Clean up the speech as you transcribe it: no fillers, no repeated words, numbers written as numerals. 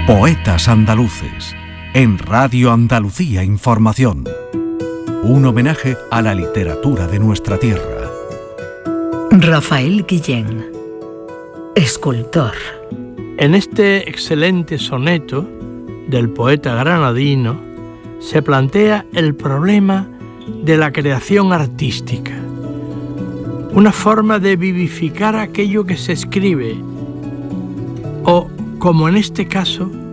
Poetas andaluces, en Radio Andalucía Información. Un homenaje a la literatura de nuestra tierra. Rafael Guillén, escultor. En este excelente soneto del poeta granadino se plantea el problema de la creación artística, una forma de vivificar aquello que se escribe o, como en este caso,